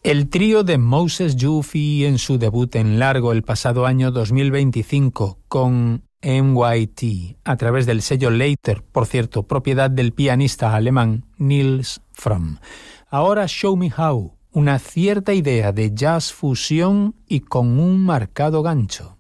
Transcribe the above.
El trío de Moses Juffy en su debut en largo el pasado año 2025 con NYT a través del sello Later, por cierto, propiedad del pianista alemán Nils Fromm. Ahora Show Me How, una cierta idea de jazz fusión y con un marcado gancho.